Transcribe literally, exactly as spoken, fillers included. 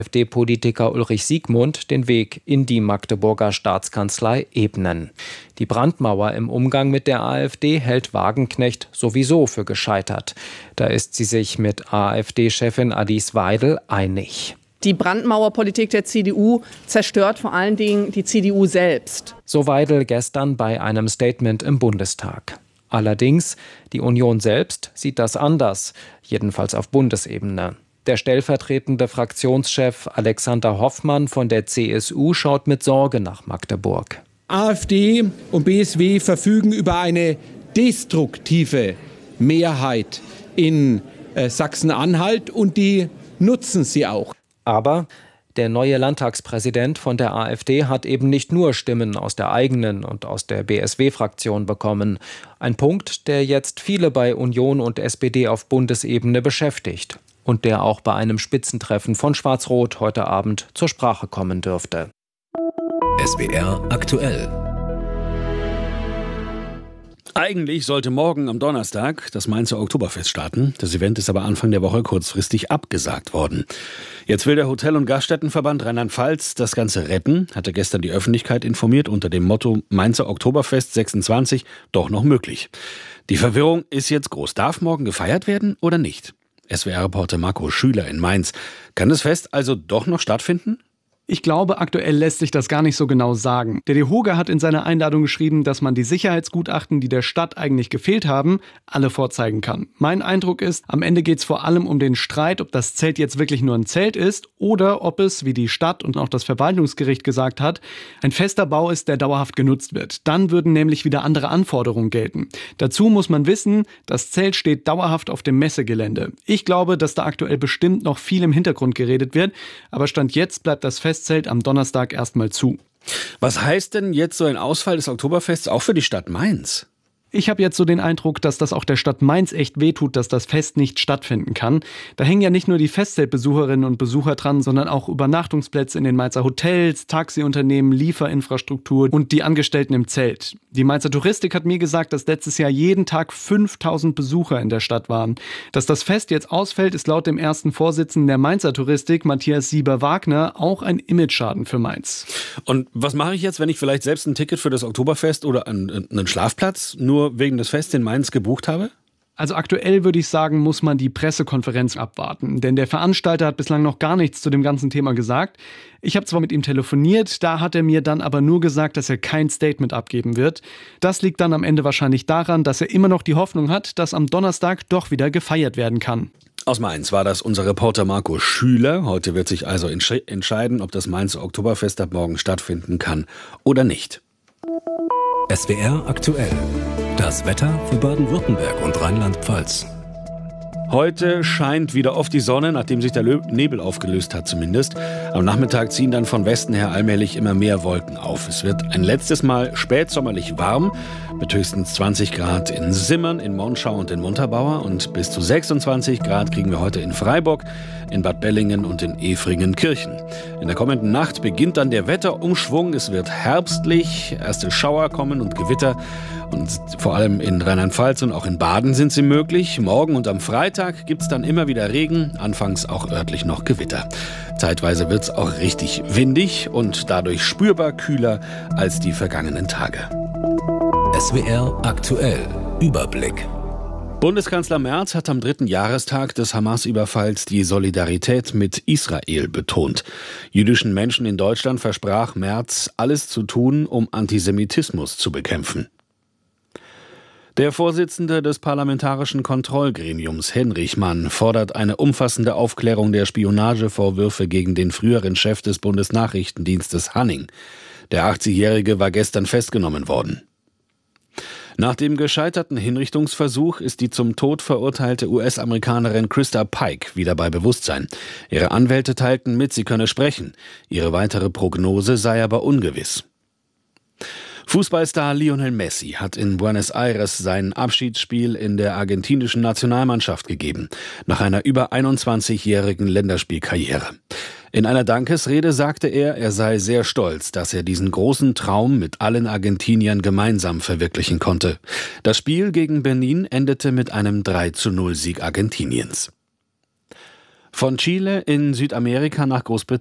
AfD-Politiker Ulrich Siegmund den Weg in die Magdeburger Staatskanzlei ebnen. Die Brandmauer im Umgang mit der AfD hält Wagenknecht sowieso für gescheitert. Da ist sie sich mit AfD-Chefin Alice Weidel einig. Die Brandmauerpolitik der C D U zerstört vor allen Dingen die C D U selbst. So Weidel gestern bei einem Statement im Bundestag. Allerdings, die Union selbst sieht das anders, jedenfalls auf Bundesebene. Der stellvertretende Fraktionschef Alexander Hoffmann von der C S U schaut mit Sorge nach Magdeburg. AfD und B S W verfügen über eine destruktive Mehrheit in äh, Sachsen-Anhalt und die nutzen sie auch. Aber der neue Landtagspräsident von der AfD hat eben nicht nur Stimmen aus der eigenen und aus der B S W-Fraktion bekommen. Ein Punkt, der jetzt viele bei Union und S P D auf Bundesebene beschäftigt und der auch bei einem Spitzentreffen von Schwarz-Rot heute Abend zur Sprache kommen dürfte. S W R aktuell. Eigentlich sollte morgen am Donnerstag das Mainzer Oktoberfest starten. Das Event ist aber Anfang der Woche kurzfristig abgesagt worden. Jetzt will der Hotel- und Gaststättenverband Rheinland-Pfalz das Ganze retten, hatte gestern die Öffentlichkeit informiert unter dem Motto Mainzer Oktoberfest sechsundzwanzig doch noch möglich. Die Verwirrung ist jetzt groß. Darf morgen gefeiert werden oder nicht? S W R-Reporter Marco Schüler in Mainz. Kann das Fest also doch noch stattfinden? Ich glaube, aktuell lässt sich das gar nicht so genau sagen. Der DeHoga hat in seiner Einladung geschrieben, dass man die Sicherheitsgutachten, die der Stadt eigentlich gefehlt haben, alle vorzeigen kann. Mein Eindruck ist, am Ende geht es vor allem um den Streit, ob das Zelt jetzt wirklich nur ein Zelt ist oder ob es, wie die Stadt und auch das Verwaltungsgericht gesagt hat, ein fester Bau ist, der dauerhaft genutzt wird. Dann würden nämlich wieder andere Anforderungen gelten. Dazu muss man wissen, das Zelt steht dauerhaft auf dem Messegelände. Ich glaube, dass da aktuell bestimmt noch viel im Hintergrund geredet wird, aber Stand jetzt bleibt das Fest Zelt am Donnerstag erstmal zu. Was heißt denn jetzt so ein Ausfall des Oktoberfests auch für die Stadt Mainz? Ich habe jetzt so den Eindruck, dass das auch der Stadt Mainz echt wehtut, dass das Fest nicht stattfinden kann. Da hängen ja nicht nur die Festzeltbesucherinnen und Besucher dran, sondern auch Übernachtungsplätze in den Mainzer Hotels, Taxiunternehmen, Lieferinfrastruktur und die Angestellten im Zelt. Die Mainzer Touristik hat mir gesagt, dass letztes Jahr jeden Tag fünftausend Besucher in der Stadt waren. Dass das Fest jetzt ausfällt, ist laut dem ersten Vorsitzenden der Mainzer Touristik, Matthias Sieber-Wagner, auch ein Imageschaden für Mainz. Und was mache ich jetzt, wenn ich vielleicht selbst ein Ticket für das Oktoberfest oder einen, einen Schlafplatz nur wegen des Fests in Mainz gebucht habe? Also aktuell würde ich sagen, muss man die Pressekonferenz abwarten, denn der Veranstalter hat bislang noch gar nichts zu dem ganzen Thema gesagt. Ich habe zwar mit ihm telefoniert, da hat er mir dann aber nur gesagt, dass er kein Statement abgeben wird. Das liegt dann am Ende wahrscheinlich daran, dass er immer noch die Hoffnung hat, dass am Donnerstag doch wieder gefeiert werden kann. Aus Mainz war das unser Reporter Marco Schüler. Heute wird sich also entsch- entscheiden, ob das Mainzer Oktoberfest ab morgen stattfinden kann oder nicht. S W R aktuell. Das Wetter für Baden-Württemberg und Rheinland-Pfalz. Heute scheint wieder oft die Sonne, nachdem sich der Nebel aufgelöst hat zumindest. Am Nachmittag ziehen dann von Westen her allmählich immer mehr Wolken auf. Es wird ein letztes Mal spätsommerlich warm, mit höchstens zwanzig Grad in Simmern, in Monschau und in Montabaur. Und bis zu sechsundzwanzig Grad kriegen wir heute in Freiburg, in Bad Bellingen und in Efringenkirchen. In der kommenden Nacht beginnt dann der Wetterumschwung. Es wird herbstlich, erste Schauer kommen und Gewitter. Und vor allem in Rheinland-Pfalz und auch in Baden sind sie möglich. Morgen und am Freitag gibt es dann immer wieder Regen, anfangs auch örtlich noch Gewitter. Zeitweise wird es auch richtig windig und dadurch spürbar kühler als die vergangenen Tage. S W R aktuell. Überblick. Bundeskanzler Merz hat am dritten Jahrestag des Hamas-Überfalls die Solidarität mit Israel betont. Jüdischen Menschen in Deutschland versprach Merz, alles zu tun, um Antisemitismus zu bekämpfen. Der Vorsitzende des Parlamentarischen Kontrollgremiums, Henrich Mann, fordert eine umfassende Aufklärung der Spionagevorwürfe gegen den früheren Chef des Bundesnachrichtendienstes Hanning. Der achtzigjährige war gestern festgenommen worden. Nach dem gescheiterten Hinrichtungsversuch ist die zum Tod verurteilte U S-Amerikanerin Krista Pike wieder bei Bewusstsein. Ihre Anwälte teilten mit, sie könne sprechen. Ihre weitere Prognose sei aber ungewiss. Fußballstar Lionel Messi hat in Buenos Aires sein Abschiedsspiel in der argentinischen Nationalmannschaft gegeben, nach einer über einundzwanzigjährigen Länderspielkarriere. In einer Dankesrede sagte er, er sei sehr stolz, dass er diesen großen Traum mit allen Argentiniern gemeinsam verwirklichen konnte. Das Spiel gegen Benin endete mit einem drei zu null Sieg Argentiniens. Von Chile in Südamerika nach Großbritannien.